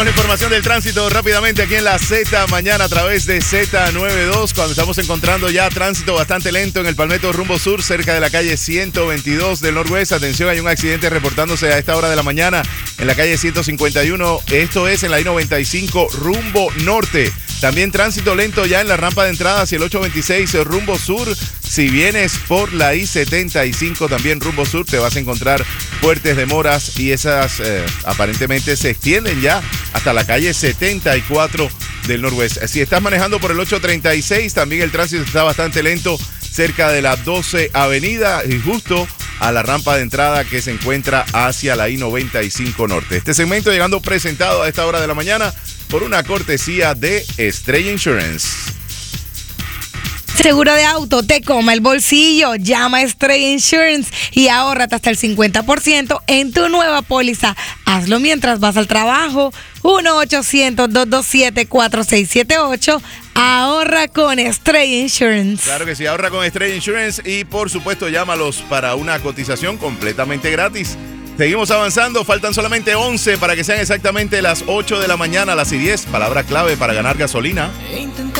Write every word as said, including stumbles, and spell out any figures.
Tenemos la información del tránsito rápidamente aquí en la Z mañana a través de Z noventa y dos, cuando estamos encontrando ya tránsito bastante lento en el Palmetto rumbo sur, cerca de la calle ciento veintidós del Norwest. Atención, hay un accidente reportándose a esta hora de la mañana en la calle ciento cincuenta y uno. Esto es en la I noventa y cinco rumbo norte. También tránsito lento ya en la rampa de entrada hacia el ocho veintiséis rumbo sur. Si vienes por la I setenta y cinco también rumbo sur, te vas a encontrar fuertes demoras y esas eh, aparentemente se extienden ya hasta la calle setenta y cuatro del Norwest. Si estás manejando por el ocho treinta y seis, también el tránsito está bastante lento cerca de la doce Avenida y justo a la rampa de entrada que se encuentra hacia la I noventa y cinco Norte. Este segmento llegando presentado a esta hora de la mañana por una cortesía de Estrella Insurance. Seguro de auto te come el bolsillo. Llama a Estrella Insurance y ahórrate hasta el cincuenta por ciento en tu nueva póliza. Hazlo mientras vas al trabajo. uno ochocientos, dos dos siete, cuatro seis siete ocho. Ahorra con Estrella Insurance. Claro que sí, ahorra con Estrella Insurance y por supuesto llámalos para una cotización completamente gratis. Seguimos avanzando, faltan solamente once para que sean exactamente las ocho de la mañana, las y diez. Palabra clave para ganar gasolina.